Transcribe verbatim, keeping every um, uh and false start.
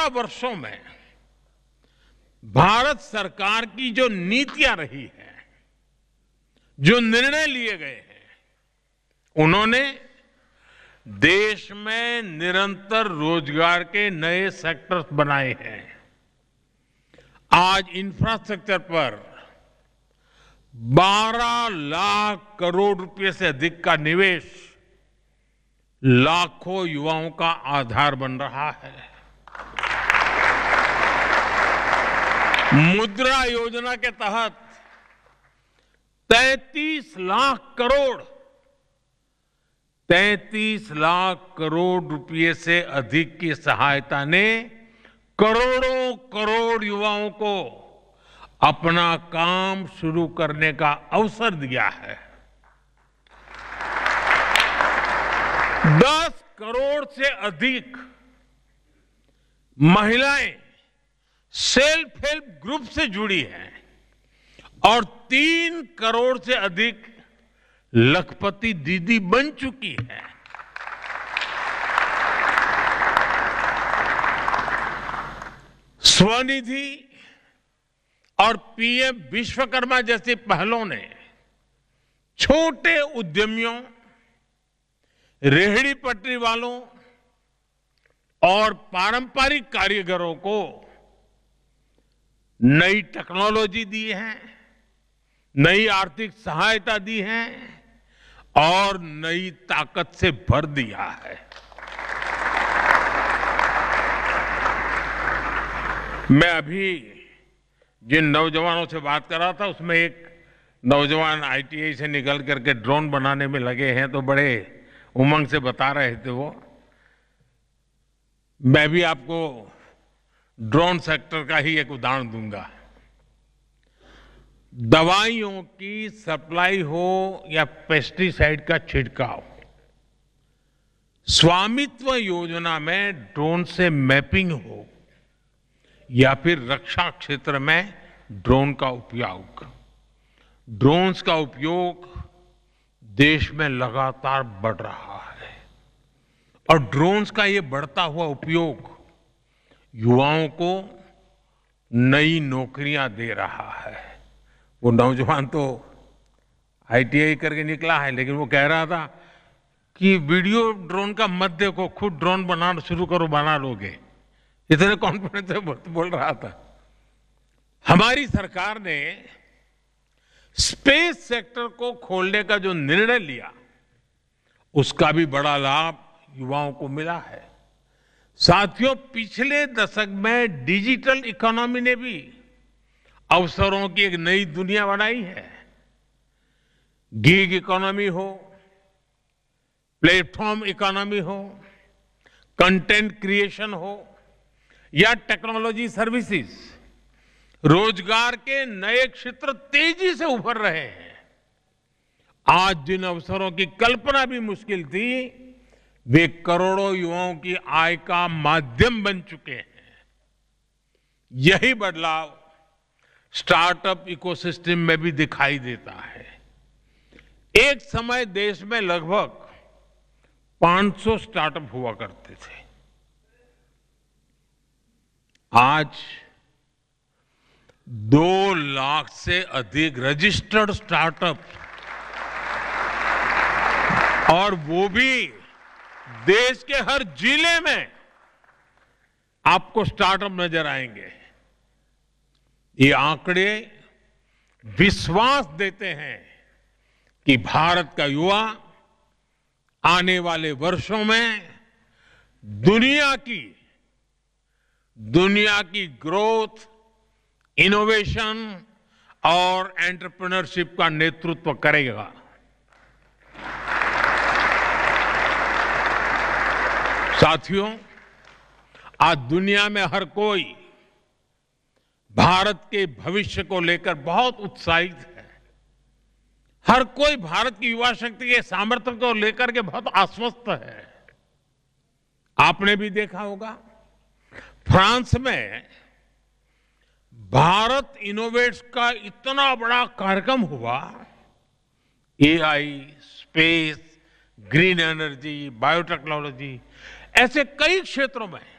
बारह वर्षों में भारत सरकार की जो नीतियां रही है, जो निर्णय लिए गए हैं, उन्होंने देश में निरंतर रोजगार के नए सेक्टर्स बनाए हैं। आज इंफ्रास्ट्रक्चर पर बारह लाख करोड़ रुपए से अधिक का निवेश लाखों युवाओं का आधार बन रहा है। मुद्रा योजना के तहत तैंतीस लाख करोड़ तैंतीस लाख करोड़ रुपए से अधिक की सहायता ने करोड़ों करोड़ युवाओं को अपना काम शुरू करने का अवसर दिया है। दस करोड़ से अधिक महिलाएं सेल्फ हेल्प ग्रुप से जुड़ी हैं और तीन करोड़ से अधिक लखपति दीदी बन चुकी है। स्वनिधि और पीएम विश्वकर्मा जैसी पहलों ने छोटे उद्यमियों, रेहड़ी पटरी वालों और पारंपरिक कारीगरों को नई टेक्नोलॉजी दी है, नई आर्थिक सहायता दी है और नई ताकत से भर दिया है। मैं अभी जिन नौजवानों से बात कर रहा था, उसमें एक नौजवान आईटीआई से निकल करके ड्रोन बनाने में लगे हैं, तो बड़े उमंग से बता रहे थे वो। मैं भी आपको ड्रोन सेक्टर का ही एक उदाहरण दूंगा। दवाइयों की सप्लाई हो या पेस्टिसाइड का छिड़काव, स्वामित्व योजना में ड्रोन से मैपिंग हो या फिर रक्षा क्षेत्र में ड्रोन का उपयोग, ड्रोन्स का उपयोग देश में लगातार बढ़ रहा है और ड्रोन्स का ये बढ़ता हुआ उपयोग युवाओं को नई नौकरियां दे रहा है। वो नौजवान तो आईटीआई करके निकला है, लेकिन वो कह रहा था कि वीडियो ड्रोन का मत देखो, खुद ड्रोन बनाना शुरू करो, बना लोगे। इतने कॉन्फिडेंस से बोल रहा था। हमारी सरकार ने स्पेस सेक्टर को खोलने का जो निर्णय लिया, उसका भी बड़ा लाभ युवाओं को मिला है। साथियों, पिछले दशक में डिजिटल इकोनॉमी ने भी अवसरों की एक नई दुनिया बनाई है। गिग इकोनॉमी हो, प्लेटफॉर्म इकोनॉमी हो, कंटेंट क्रिएशन हो या टेक्नोलॉजी सर्विसेज, रोजगार के नए क्षेत्र तेजी से उभर रहे हैं। आज जिन अवसरों की कल्पना भी मुश्किल थी, वे करोड़ों युवाओं की आय का माध्यम बन चुके हैं। यही बदलाव स्टार्टअप इकोसिस्टम में भी दिखाई देता है। एक समय देश में लगभग पाँच सौ स्टार्टअप हुआ करते थे। आज दो लाख से अधिक रजिस्टर्ड स्टार्टअप, और वो भी देश के हर जिले में आपको स्टार्टअप नजर आएंगे। ये आंकड़े विश्वास देते हैं कि भारत का युवा आने वाले वर्षों में दुनिया की दुनिया की ग्रोथ, इनोवेशन और एंटरप्रेन्योरशिप का नेतृत्व करेगा। साथियों, आज दुनिया में हर कोई भारत के भविष्य को लेकर बहुत उत्साहित है। हर कोई भारत की युवा शक्ति के सामर्थ्य को लेकर के बहुत आश्वस्त है। आपने भी देखा होगा, फ्रांस में भारत इनोवेट्स का इतना बड़ा कार्यक्रम हुआ। AI, space, green energy, biotechnology, ऐसे कई क्षेत्रों में